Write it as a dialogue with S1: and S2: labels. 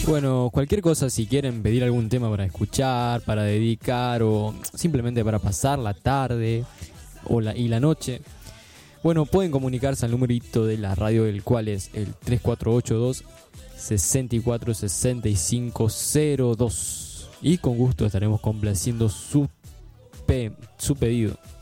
S1: Bueno, cualquier cosa, si quieren pedir algún tema para escuchar, para dedicar o simplemente para pasar la tarde y la noche, bueno, pueden comunicarse al numerito de la radio, el cual es el 3482 646502, y con gusto estaremos complaciendo su pedido.